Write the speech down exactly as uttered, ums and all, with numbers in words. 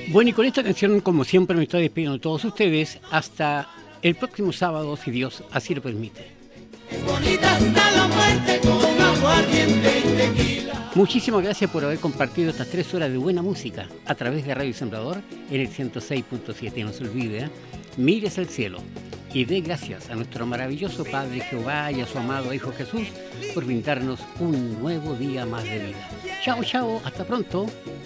Bueno, y con esta canción, como siempre, me estoy despidiendo de todos ustedes. Hasta el próximo sábado, si Dios así lo permite. Es bonita hasta la muerte con aguardiente y tequila. Muchísimas gracias por haber compartido estas tres horas de buena música a través de Radio Sembrador en el ciento seis punto siete. No se olvide, ¿eh? Mires al cielo y dé gracias a nuestro maravilloso Padre Jehová y a su amado Hijo Jesús por brindarnos un nuevo día más de vida. Chao, chao, hasta pronto.